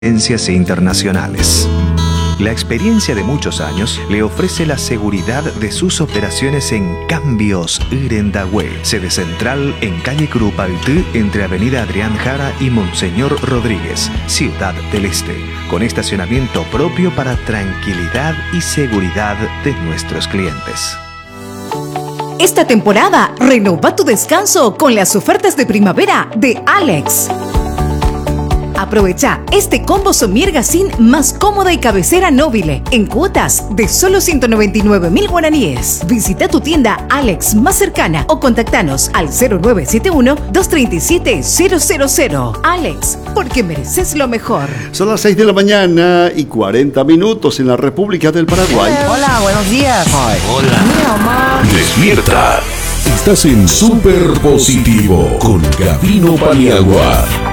Agencias internacionales. La experiencia de muchos años le ofrece la seguridad de sus operaciones en Cambios Irendahue, sede central en calle Curupaytí, entre avenida Adrián Jara y Monseñor Rodríguez, Ciudad del Este, con estacionamiento propio para tranquilidad y seguridad de nuestros clientes. Esta temporada, renova tu descanso con las ofertas de primavera de Alex. Aprovecha este combo Somier Gacín más cómoda y cabecera Nobile en cuotas de solo 199.000 guaraníes. Visita tu tienda Alex más cercana o contactanos al 0971-237-000. Alex, porque mereces lo mejor. Son las 6 de la mañana y 40 minutos en la República del Paraguay. Hola, buenos días. Ay, Hola. Mira, mamá. Despierta. Estás en Super Positivo con Gabino Paniagua.